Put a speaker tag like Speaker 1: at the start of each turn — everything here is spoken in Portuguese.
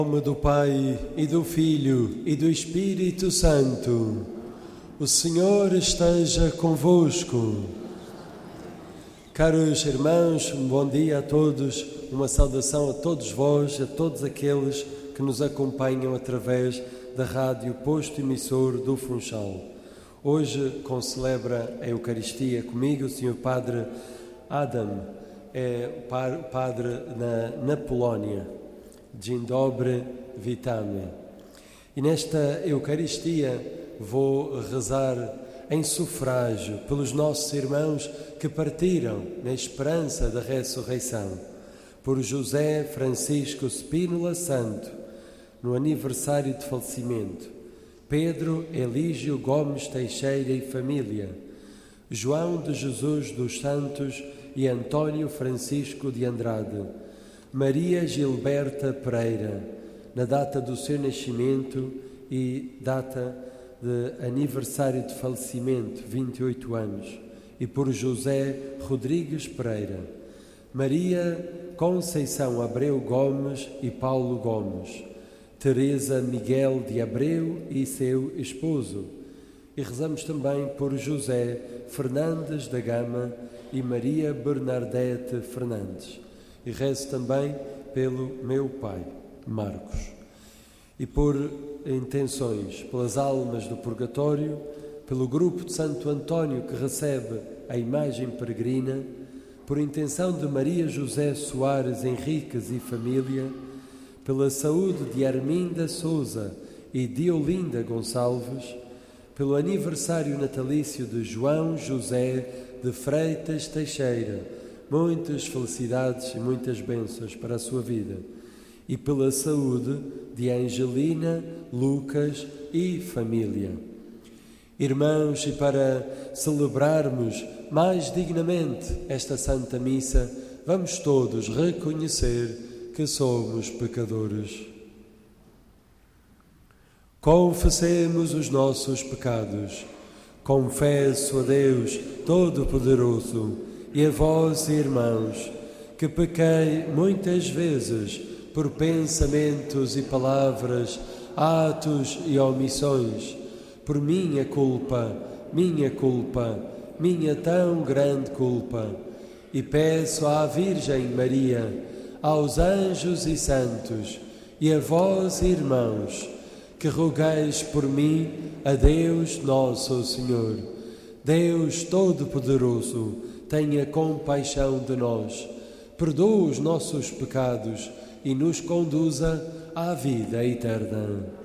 Speaker 1: Em nome do Pai, e do Filho, e do Espírito Santo. O Senhor esteja convosco. Caros irmãos, um bom dia a todos, uma saudação a todos vós, a todos aqueles que nos acompanham através da rádio Posto Emissor do Funchal. Hoje concelebra a Eucaristia comigo o Sr. Padre Adam, padre na Polónia. Dzień dobry, witamy. E nesta Eucaristia vou rezar em sufrágio pelos nossos irmãos que partiram na esperança da ressurreição. Por José Francisco Spínola Santo, no aniversário de falecimento. Pedro Elígio Gomes Teixeira e família. João de Jesus dos Santos e Antônio Francisco de Andrade. Maria Gilberta Pereira, na data do seu nascimento e data de aniversário de falecimento, 28 anos, e por José Rodrigues Pereira. Maria Conceição Abreu Gomes e Paulo Gomes. Teresa Miguel de Abreu e seu esposo. E rezamos também por José Fernandes da Gama e Maria Bernadette Fernandes. E rezo também pelo meu pai, Marcos. E por intenções, pelas almas do purgatório, pelo grupo de Santo António que recebe a imagem peregrina, por intenção de Maria José Soares Henriques e família, pela saúde de Arminda Souza e de Olinda Gonçalves, pelo aniversário natalício de João José de Freitas Teixeira, muitas felicidades e muitas bênçãos para a sua vida. E pela saúde de Angelina, Lucas e família. Irmãos, e para celebrarmos mais dignamente esta Santa Missa, vamos todos reconhecer que somos pecadores. Confessemos os nossos pecados. Confesso a Deus Todo-Poderoso e a vós, irmãos, que pequei muitas vezes por pensamentos e palavras, atos e omissões, por minha culpa, minha tão grande culpa. E peço à Virgem Maria, aos anjos e santos, e a vós, irmãos, que rogueis por mim a Deus nosso Senhor. Deus Todo-Poderoso, tenha compaixão de nós, perdoa os nossos pecados e nos conduza à vida eterna.